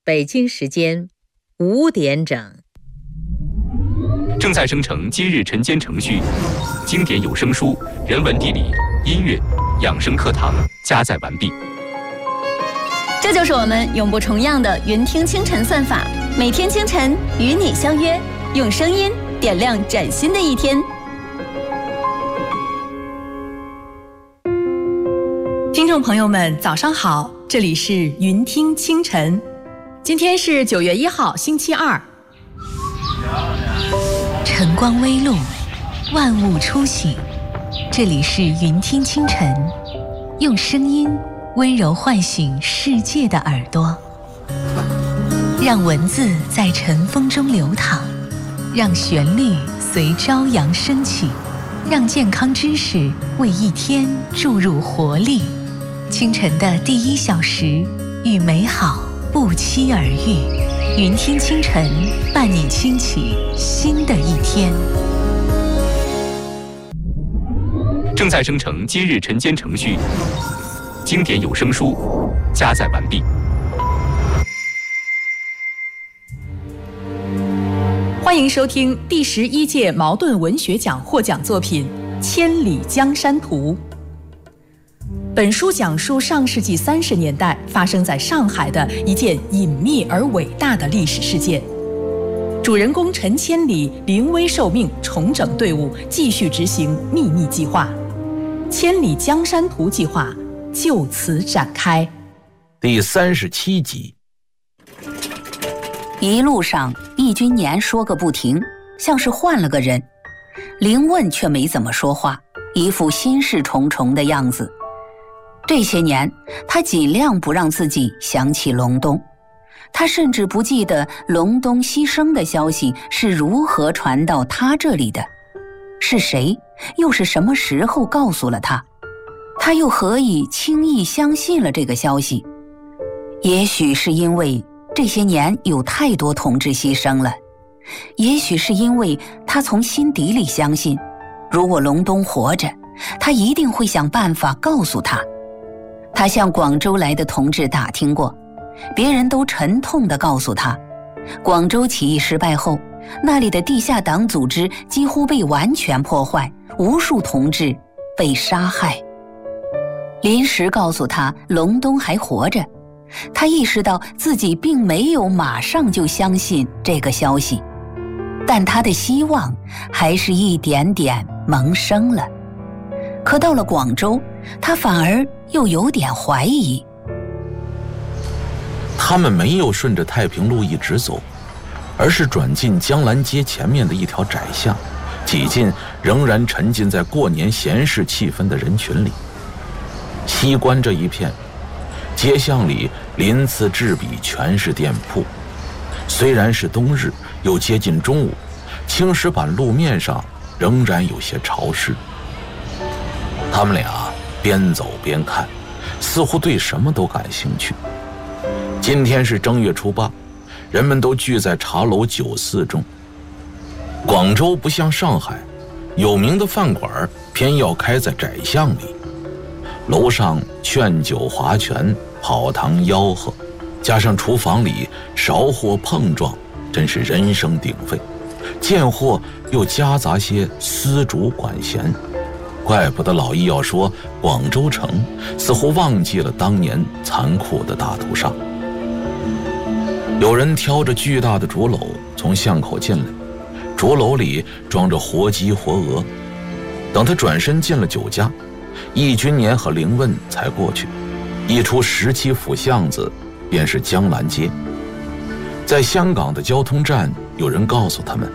北京时间5点整。 正在生成今日晨间程序，经典有声书、人文地理、音乐、养生课堂加载完毕。 这就是我们永不重样的云听清晨算法，每天清晨与你相约，用声音点亮崭新的一天。 听众朋友们，早上好，这里是云听清晨，今天是9月1号，星期二。 晨光微露，万物初醒，这里是云听清晨，用声音温柔唤醒世界的耳朵，让文字在晨风中流淌，让旋律随朝阳升起，让健康知识为一天注入活力。清晨的第1小时，与美好不期而遇。云听清晨，伴你轻启新的一天。 正在生成今日晨间程序，经典有声书加载完毕。 欢迎收听第11届茅盾文学奖获奖作品《千里江山图》。本书讲述上世纪30年代发生在上海的一件隐秘而伟大的历史事件。主人公陈千里临危受命，重整队伍，继续执行秘密计划。千里江山图计划就此展开。 第37集。 一路上，易君年说个不停，像是换了个人。林问却没怎么说话，一副心事重重的样子。这些年，他尽量不让自己想起隆冬，他甚至不记得隆冬牺牲的消息是如何传到他这里的，是谁，又是什么时候告诉了他，他又何以轻易相信了这个消息？也许是因为这些年有太多同志牺牲了，也许是因为他从心底里相信，如果隆冬活着，他一定会想办法告诉他。他向广州来的同志打听过，别人都沉痛地告诉他，广州起义失败后，那里的地下党组织几乎被完全破坏，无数同志被杀害。临时告诉他隆冬还活着，他意识到自己并没有马上就相信这个消息，但他的希望还是一点点萌生了。可到了广州，他反而又有点怀疑。 他们没有顺着太平路一直走，而是转进江兰街前面的一条窄巷，挤进仍然沉浸在过年闲适气氛的人群里。西关这一片街巷里鳞次栉比，全是店铺。虽然是冬日，又接近中午，青石板路面上仍然有些潮湿。他们俩边走边看，似乎对什么都感兴趣。今天是正月初8，人们都聚在茶楼酒肆中。广州不像上海，有名的饭馆偏要开在窄巷里，楼上劝酒划拳，跑堂吆喝，加上厨房里勺货碰撞，真是人声鼎沸。见货又夹杂些丝竹管弦，怪不得老易要说广州城似乎忘记了当年残酷的大屠杀。有人挑着巨大的竹篓从巷口进来，竹篓里装着活鸡活鹅。等他转身进了酒家，易君年和凌问才过去。一出17府巷子，便是江兰街。在香港的交通站，有人告诉他们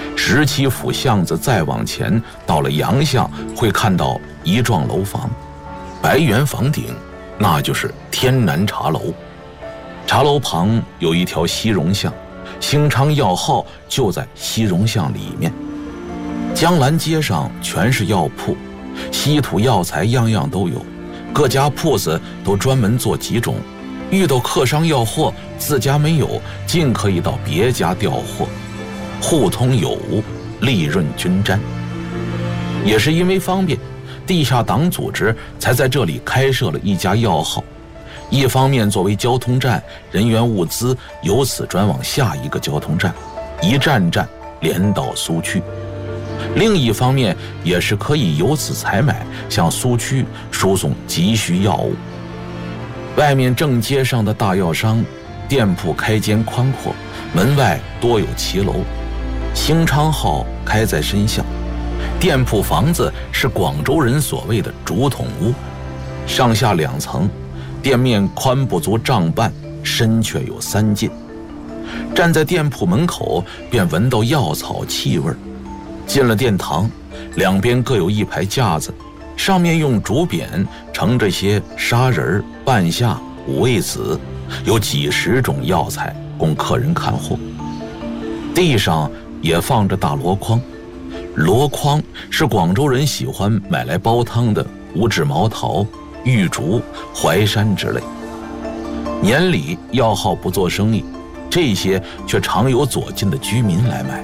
，17府巷子再往前，到了洋巷，会看到一幢楼房，白圆房顶，那就是天南茶楼。茶楼旁有一条西荣巷，兴昌药号就在西荣巷里面。江兰街上全是药铺，稀土药材样样都有，各家铺子都专门做几种，遇到客商要货，自家没有，尽可以到别家调货，互通有无，利润均沾。也是因为方便，地下党组织才在这里开设了一家药号， 一方面作为交通站，人员物资由此转往下一个交通站，一站站连到苏区；另一方面也是可以由此采买，向苏区输送急需药物。外面正街上的大药商店铺开间宽阔，门外多有骑楼。兴昌号开在身下，店铺房子是广州人所谓的竹筒屋，上下2层，店面宽不足丈半，深却有3进。站在店铺门口便闻到药草气味。进了殿堂，两边各有一排架子，上面用竹匾盛着些砂仁、半夏、五味子，有几十种药材供客人看货。地上也放着大箩筐，箩筐是广州人喜欢买来煲汤的五指毛桃、玉竹、淮山之类。年里药号不做生意，这些却常有左近的居民来买。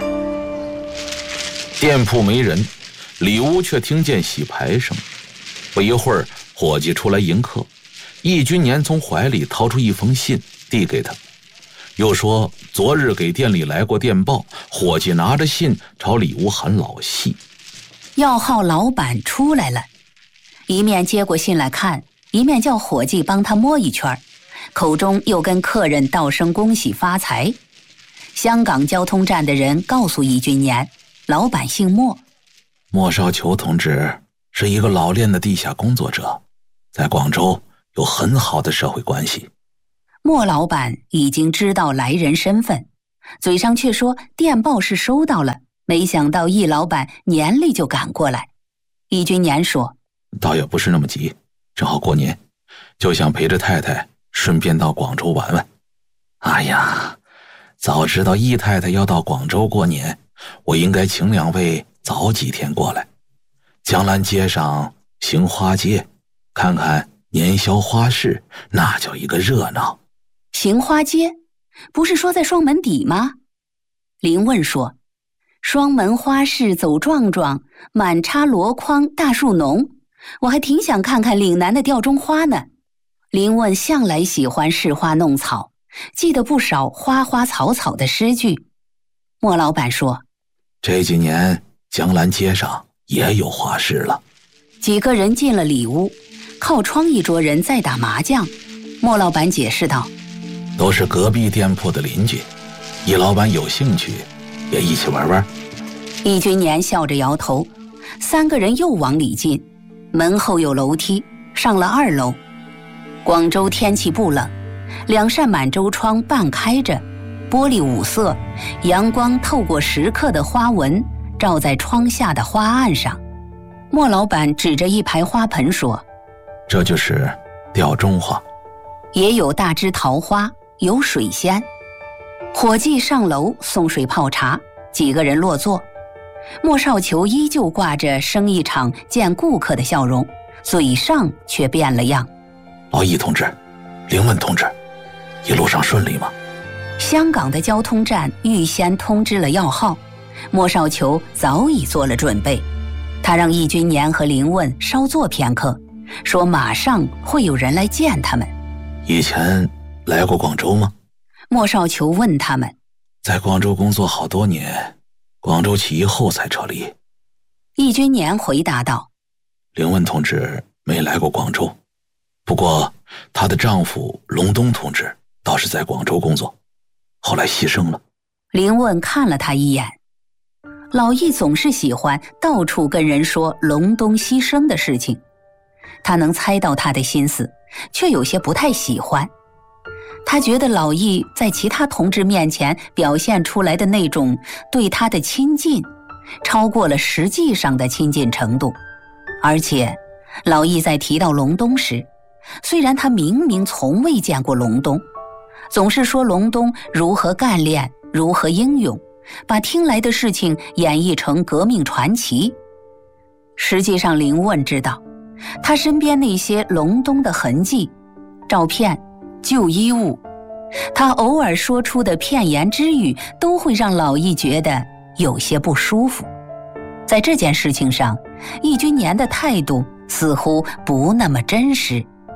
店铺没人，里屋却听见洗牌声。不一会儿，伙计出来迎客，易君年从怀里掏出一封信递给他，又说昨日给店里来过电报。伙计拿着信朝里屋喊老细。 药号老板出来了，一面接过信来看，一面叫伙计帮他摸一圈，口中又跟客人道声恭喜发财。香港交通站的人告诉易君年，老板姓莫， 莫少球同志是一个老练的地下工作者，在广州有很好的社会关系。 莫老板已经知道来人身份，嘴上却说电报是收到了，没想到易老板年里就赶过来。易君年说， 倒也不是那么急，正好过年，就想陪着太太顺便到广州玩玩。哎呀，早知道易太太要到广州过年，我应该请两位早几天过来。江兰街上行花街，看看年宵花市，那叫一个热闹。 行花街不是说在双门底吗？林问说，双门花市走撞撞，满插箩筐，大树浓，我还挺想看看岭南的吊钟花呢。林问向来喜欢试花弄草，记得不少花花草草的诗句。莫老板说， 这几年江兰街上也有花市了。 几个人进了里屋，靠窗一桌人在打麻将。莫老板解释道， 都是隔壁店铺的邻居，易老板有兴趣也一起玩玩。 易君年笑着摇头。3个人又往里进，门后有楼梯，上了2楼。广州天气不冷，2扇满洲窗半开着，玻璃五色，阳光透过石刻的花纹照在窗下的花案上。莫老板指着一排花盆说， 这就是吊钟花。 也有大枝桃花，有水仙。伙计上楼送水泡茶，几个人落座。莫少球依旧挂着生意场见顾客的笑容，嘴上却变了样。 老易同志，林问同志，一路上顺利吗？ 香港的交通站预先通知了药号，莫少球早已做了准备。他让易君年和林问稍坐片刻，说马上会有人来见他们。 以前来过广州吗？ 莫少球问他们。 在广州工作好多年，广州起义后才撤离。 易君年回答道， 林问同志没来过广州，不过她的丈夫龙东同志倒是在广州工作，后来牺牲了。 林问看了他一眼。老易总是喜欢到处跟人说龙东牺牲的事情，他能猜到他的心思，却有些不太喜欢。他觉得老易在其他同志面前表现出来的那种对他的亲近，超过了实际上的亲近程度。而且老易在提到龙东时，虽然他明明从未见过龙东，总是说龙东如何干练，如何英勇，把听来的事情演绎成革命传奇。实际上林问知道，他身边那些龙东的痕迹、照片、旧衣物，他偶尔说出的片言之语，都会让老易觉得有些不舒服。在这件事情上，易君年的态度似乎不那么真实。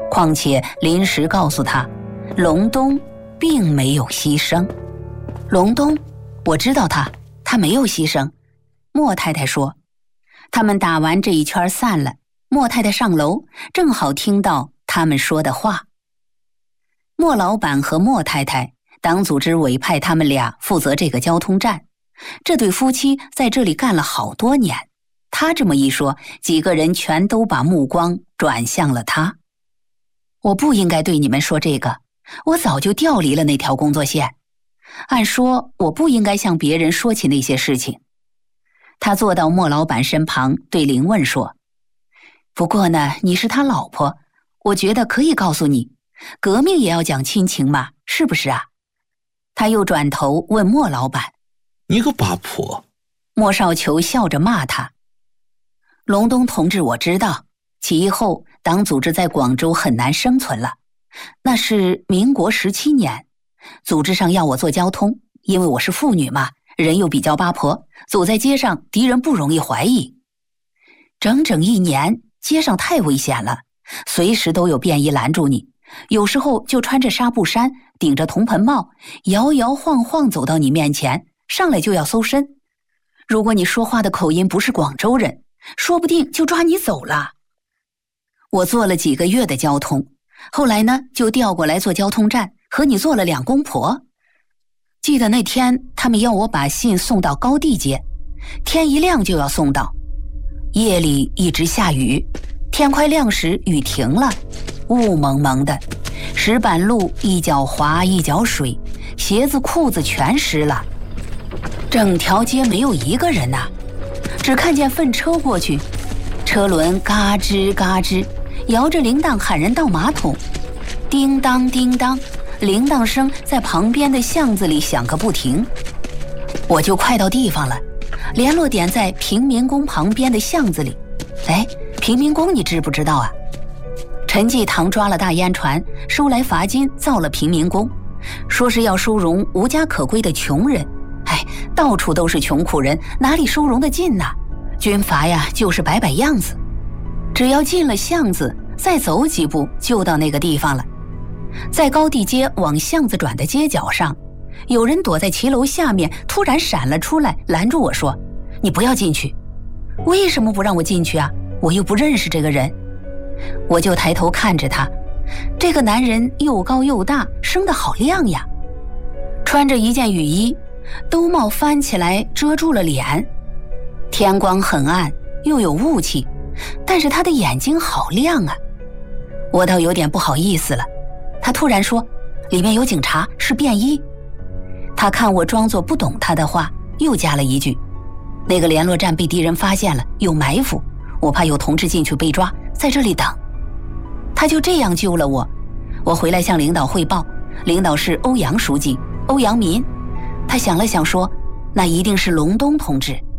况且临时告诉他，隆冬并没有牺牲。隆冬，我知道他没有牺牲。莫太太说。他们打完这一圈散了，莫太太上楼，正好听到他们说的话。莫老板和莫太太，党组织委派他们俩负责这个交通站。这对夫妻在这里干了好多年。他这么一说，几个人全都把目光转向了他。我不应该对你们说这个，我早就调离了那条工作线。按说我不应该向别人说起那些事情。他坐到莫老板身旁，对林问说：不过呢，你是他老婆，我觉得可以告诉你，革命也要讲亲情嘛，是不是啊？他又转头问莫老板： 你个八婆！ 莫少球笑着骂他：隆冬同志，我知道，起义后党组织在广州很难生存了。那是民国17年，组织上要我做交通，因为我是妇女嘛，人又比较八婆，走在街上敌人不容易怀疑。整整1年，街上太危险了，随时都有便衣拦住你，有时候就穿着纱布衫，顶着铜盆帽，摇摇晃晃走到你面前，上来就要搜身。如果你说话的口音不是广州人，说不定就抓你走了。我做了几个月的交通，后来呢就调过来做交通站，和你做了2公婆。记得那天他们要我把信送到高地街，天一亮就要送到。夜里一直下雨，天快亮时雨停了，雾蒙蒙的，石板路一脚滑一脚水，鞋子裤子全湿了。整条街没有一个人呐，只看见粪车过去，车轮嘎吱嘎吱，摇着铃铛喊人倒马桶，叮当叮当，铃铛声在旁边的巷子里响个不停。我就快到地方了，联络点在平民宫旁边的巷子里。哎，平民宫你知不知道啊？陈济棠抓了大烟船，收来罚金，造了平民宫，说是要收容无家可归的穷人。哎，到处都是穷苦人，哪里收容得进呢？军阀呀，就是摆摆样子。只要进了巷子，再走几步就到那个地方了。在高地街往巷子转的街角上，有人躲在骑楼下面，突然闪了出来，拦住我说：你不要进去。为什么不让我进去啊？我又不认识这个人。我就抬头看着他，这个男人又高又大，生得好亮呀，穿着一件雨衣，兜帽翻起来遮住了脸。天光很暗，又有雾气，但是他的眼睛好亮啊。我倒有点不好意思了。他突然说：里面有警察，是便衣。他看我装作不懂他的话，又加了一句：那个联络站被敌人发现了，有埋伏，我怕有同志进去被抓，在这里等。他就这样救了我。我回来向领导汇报，领导是欧阳书记，欧阳民。他想了想说：那一定是隆冬同志。